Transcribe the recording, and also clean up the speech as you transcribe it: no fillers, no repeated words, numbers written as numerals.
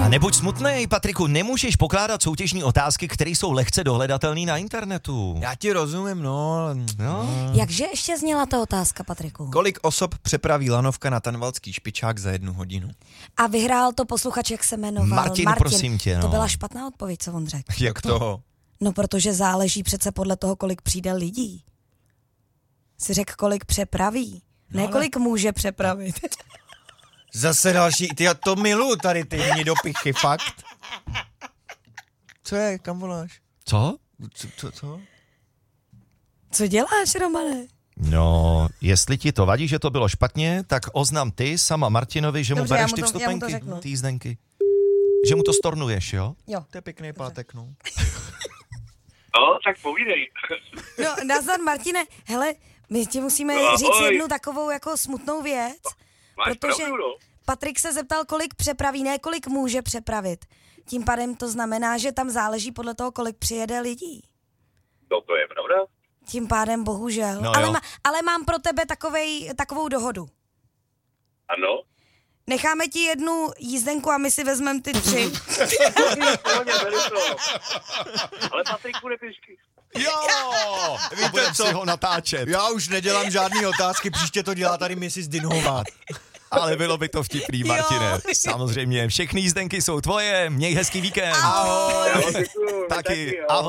A nebuď smutnej, Patriku, nemůžeš pokládat soutěžní otázky, které jsou lehce dohledatelné na internetu. Já ti rozumím, no. Jakže ještě zněla ta otázka, Patriku? Kolik osob přepraví lanovka na Tanvaldský špičák za 1 hodinu? A vyhrál to posluchač, jak se jmenoval? Martin, prosím tě, no. To byla špatná odpověď, co on řekl. Jak to? No, protože záleží přece podle toho, kolik přijde lidí. Si řekl, kolik přepraví. Ne, kolik může přepravit. Zase další, já to miluju tady ty dopichy, fakt. Co je, kam voláš? Co? Co? Co děláš, Romane? No, jestli ti to vadí, že to bylo špatně, tak oznam ty sama Martinovi, že mu Dobře, bereš já ty mu to vstupenky, řeknu. ty jízdenky. Že mu to stornuješ, jo? Jo. To je pěkný pátek, no. No, tak povídej. No, nazdar, Martine, hele, my ti musíme říct jednu takovou jako smutnou věc, Máš protože pravdu, no. Patrik se zeptal, kolik přepraví, ne kolik může přepravit. Tím pádem to znamená, že tam záleží podle toho, kolik přijede lidí. No, to je pravda. Tím pádem bohužel. No, Ale mám pro tebe takovou dohodu. Ano. Necháme ti 1 jízdenku a my si vezmeme ty 3. Pohodě, beru to. Ale Patriku, nepěšky. Jo! A budem si ho natáčet. Já už nedělám žádný otázky, příště to dělá tady Mrs. Dinhová. Ale bylo by to vtipný, Martine. Samozřejmě, všechny jízdenky jsou tvoje, měj hezký víkend. Ahoj. Já vám děkuju. Taky, ahoj.